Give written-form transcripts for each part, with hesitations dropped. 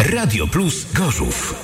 Radio Plus Gorzów.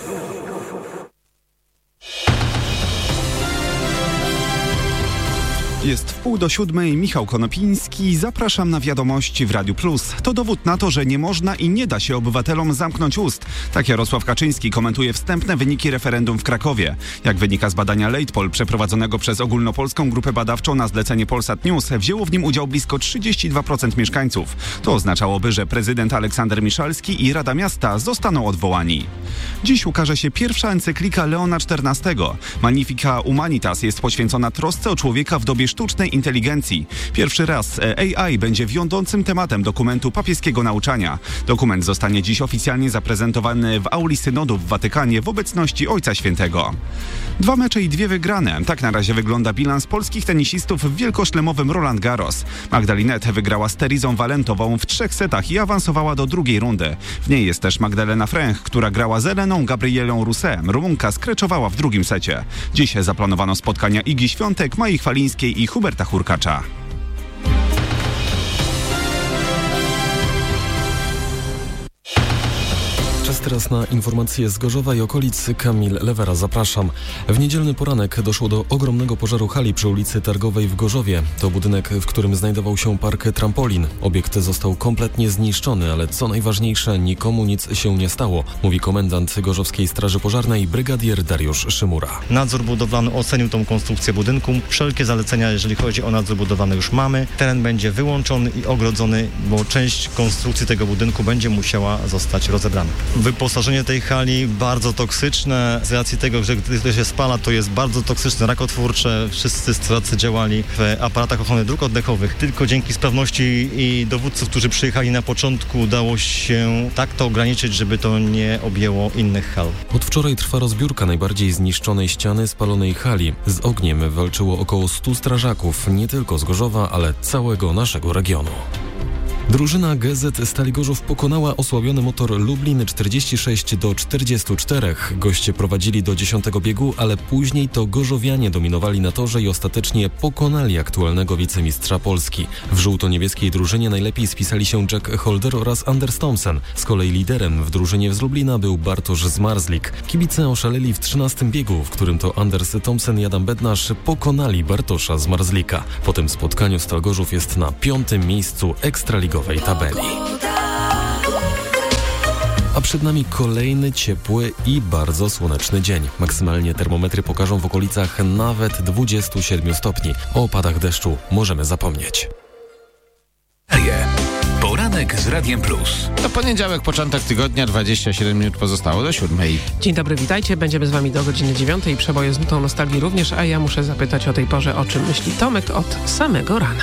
Jest 6:30, Michał Konopiński, zapraszam na wiadomości w Radiu Plus. To dowód na to, że nie można i nie da się obywatelom zamknąć ust. Tak Jarosław Kaczyński komentuje wstępne wyniki referendum w Krakowie. Jak wynika z badania Late-Poll przeprowadzonego przez ogólnopolską grupę badawczą na zlecenie Polsat News, wzięło w nim udział blisko 32% mieszkańców. To oznaczałoby, że prezydent Aleksander Miszalski i Rada Miasta zostaną odwołani. Dziś ukaże się pierwsza encyklika Leona XIV. Magnifica Humanitas jest poświęcona trosce o człowieka w dobie sztucznej inteligencji. Pierwszy raz AI będzie wiodącym tematem dokumentu papieskiego nauczania. Dokument zostanie dziś oficjalnie zaprezentowany w auli synodu w Watykanie w obecności Ojca Świętego. 2 mecze i 2 wygrane. Tak na razie wygląda bilans polskich tenisistów w wielkoszlemowym Roland Garros. Magdalena wygrała z Terizą Walentową w 3 setach i awansowała do drugiej rundy. W niej jest też Magdalena Fręch, która grała z Eleną Gabrielą Rousset. Rumunka skreczowała w drugim secie. Dziś zaplanowano spotkania Igi Świątek, Mai Chwalińskiej i Huberta Hurkacza. Czas teraz na informacje z Gorzowa i okolic. Kamil Lewera, zapraszam. W niedzielny poranek doszło do ogromnego pożaru hali przy ulicy Targowej w Gorzowie. To budynek, w którym znajdował się park trampolin. Obiekt został kompletnie zniszczony, ale co najważniejsze, nikomu nic się nie stało, mówi komendant Gorzowskiej Straży Pożarnej brygadier Dariusz Szymura. Nadzór budowlany ocenił tą konstrukcję budynku. Wszelkie zalecenia, jeżeli chodzi o nadzór budowlany, już mamy. Teren będzie wyłączony i ogrodzony, bo część konstrukcji tego budynku będzie musiała zostać rozebrana. Wyposażenie tej hali bardzo toksyczne, z racji tego, że gdy to się spala, to jest bardzo toksyczne, rakotwórcze. Wszyscy strażacy działali w aparatach ochrony dróg oddechowych. Tylko dzięki sprawności i dowódców, którzy przyjechali na początku, udało się tak to ograniczyć, żeby to nie objęło innych hal. Od wczoraj trwa rozbiórka najbardziej zniszczonej ściany spalonej hali. Z ogniem walczyło około 100 strażaków, nie tylko z Gorzowa, ale całego naszego regionu. Drużyna GZ Stali Gorzów pokonała osłabiony Motor Lublin 46-44. Goście prowadzili do 10. biegu, ale później to gorzowianie dominowali na torze i ostatecznie pokonali aktualnego wicemistrza Polski. W żółto-niebieskiej drużynie najlepiej spisali się Jack Holder oraz Anders Thomsen. Z kolei liderem w drużynie z Lublina był Bartosz Zmarzlik. Kibice oszaleli w 13. biegu, w którym to Anders Thomsen i Adam Bednarz pokonali Bartosza Zmarzlika. Po tym spotkaniu Stal Gorzów jest na 5. miejscu ekstraligowej tabeli. A przed nami kolejny ciepły i bardzo słoneczny dzień. Maksymalnie termometry pokażą w okolicach nawet 27 stopni. O opadach deszczu możemy zapomnieć. Poranek z Radiem Plus. To poniedziałek, początek tygodnia, 27 minut pozostało do 7. Dzień dobry, witajcie. Będziemy z wami do godziny 9. Przeboje z nutą nostalgii również, a ja muszę zapytać o tej porze, o czym myśli Tomek od samego rana.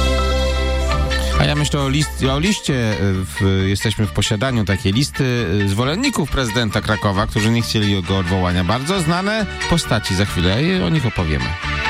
A ja myślę o liście, jesteśmy w posiadaniu takiej listy zwolenników prezydenta Krakowa, którzy nie chcieli jego odwołania. Bardzo znane postaci, za chwilę o nich opowiemy.